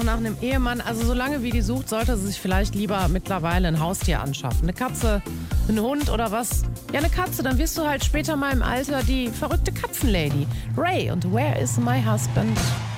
nach einem Ehemann. Also solange wie die sucht, sollte sie sich vielleicht lieber mittlerweile ein Haustier anschaffen. Eine Katze, ein Hund oder was? Ja, eine Katze, dann wirst du halt später mal im Alter die verrückte Katzenlady. Ray und Where is my husband?